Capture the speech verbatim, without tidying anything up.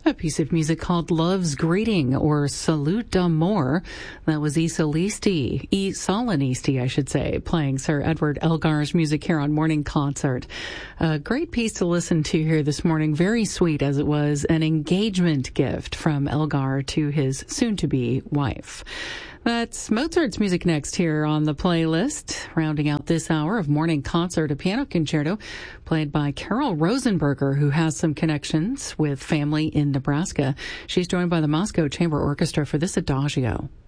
a piece of music called Love's Greeting, or Salute d'Amour. That was E Solisti, E Solinisti, I should say, playing Sir Edward Elgar's music here on Morning Concert. A great piece to listen to here this morning. Very sweet, as it was an engagement gift from Elgar to his soon-to-be wife. That's Mozart's music next here on the playlist. Rounding out this hour of Morning Concert, a piano concerto played by Carol Rosenberger, who has some connections with family in Nebraska. She's joined by the Moscow Chamber Orchestra for this Adagio.